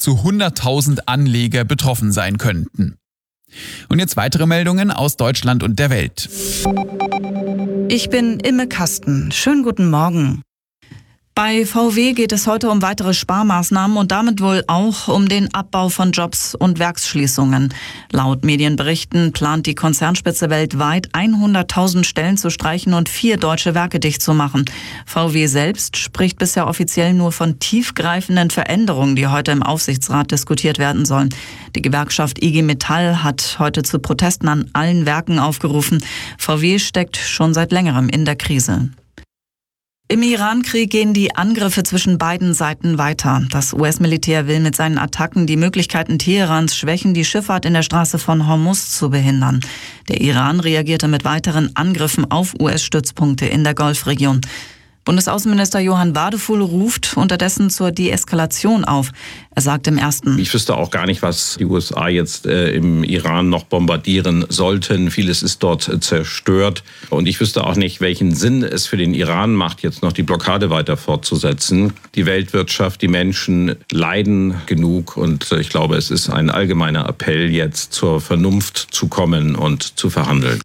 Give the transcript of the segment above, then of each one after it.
zu 100.000 Anleger betroffen sein könnten. Und jetzt weitere Meldungen aus Deutschland und der Welt. Ich bin Imme Kasten. Schönen guten Morgen. Bei VW geht es heute um weitere Sparmaßnahmen und damit wohl auch um den Abbau von Jobs und Werksschließungen. Laut Medienberichten plant die Konzernspitze weltweit 100.000 Stellen zu streichen und 4 deutsche Werke dicht zu machen. VW selbst spricht bisher offiziell nur von tiefgreifenden Veränderungen, die heute im Aufsichtsrat diskutiert werden sollen. Die Gewerkschaft IG Metall hat heute zu Protesten an allen Werken aufgerufen. VW steckt schon seit längerem in der Krise. Im Iran-Krieg gehen die Angriffe zwischen beiden Seiten weiter. Das US-Militär will mit seinen Attacken die Möglichkeiten Teherans schwächen, die Schifffahrt in der Straße von Hormuz zu behindern. Der Iran reagierte mit weiteren Angriffen auf US-Stützpunkte in der Golfregion. Bundesaußenminister Johann Wadefuhl ruft unterdessen zur Deeskalation auf. Er sagt im Ersten: Ich wüsste auch gar nicht, was die USA jetzt im Iran noch bombardieren sollten. Vieles ist dort zerstört. Und ich wüsste auch nicht, welchen Sinn es für den Iran macht, jetzt noch die Blockade weiter fortzusetzen. Die Weltwirtschaft, die Menschen leiden genug. Und ich glaube, es ist ein allgemeiner Appell, jetzt zur Vernunft zu kommen und zu verhandeln.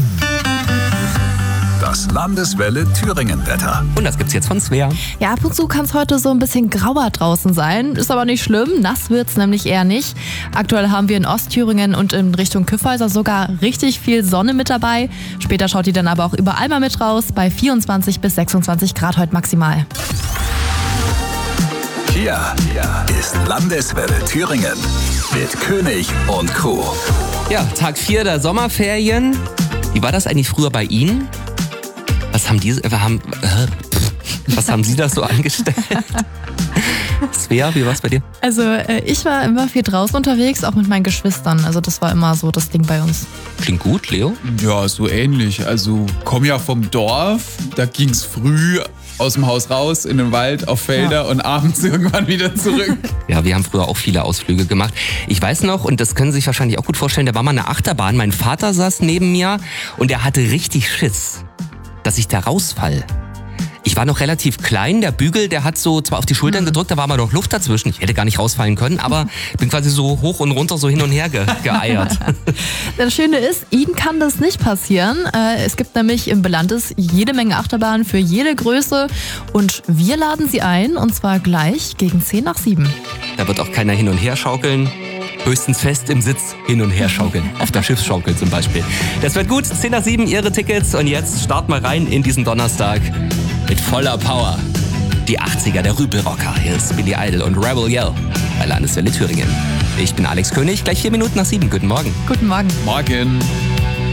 Das Landeswelle Thüringen-Wetter. Und das gibt's jetzt von Svea. Ja, ab und zu kann es heute so ein bisschen grauer draußen sein. Ist aber nicht schlimm, nass wird's nämlich eher nicht. Aktuell haben wir in Ostthüringen und in Richtung Kyffhäuser sogar richtig viel Sonne mit dabei. Später schaut die dann aber auch überall mal mit raus, bei 24 bis 26 Grad heute maximal. Hier ist Landeswelle Thüringen mit König und Crew. Ja, Tag 4 der Sommerferien. Wie war das eigentlich früher bei Ihnen? Was haben Sie da so angestellt? Svea, wie war's bei dir? Also ich war immer viel draußen unterwegs, auch mit meinen Geschwistern. Also das war immer so das Ding bei uns. Klingt gut, Leo? Ja, so ähnlich. Also komm ja vom Dorf, da ging's früh aus dem Haus raus, in den Wald, auf Felder und abends irgendwann wieder zurück. Ja, wir haben früher auch viele Ausflüge gemacht. Ich weiß noch, und das können Sie sich wahrscheinlich auch gut vorstellen, da war mal eine Achterbahn. Mein Vater saß neben mir und der hatte richtig Schiss, dass ich da rausfall. Ich war noch relativ klein, der Bügel, der hat so zwar auf die Schultern gedrückt, da war aber noch Luft dazwischen. Ich hätte gar nicht rausfallen können, aber bin quasi so hoch und runter, so hin und her geeiert. Das Schöne ist, Ihnen kann das nicht passieren. Es gibt nämlich im Belandes jede Menge Achterbahnen für jede Größe und wir laden Sie ein, und zwar gleich gegen 6:50. Da wird auch keiner hin und her schaukeln. Höchstens fest im Sitz hin und her schaukeln. Auf der Schiffsschaukel zum Beispiel. Das wird gut. 6:50 Ihre Tickets. Und jetzt starten wir rein in diesen Donnerstag mit voller Power. Die 80er, der Rüpelrocker. Hier ist Billy Idol und Rebel Yell bei Landeswelle Thüringen. Ich bin Alex König. Gleich 4 Minuten nach 7. Guten Morgen. Guten Morgen. Morgen.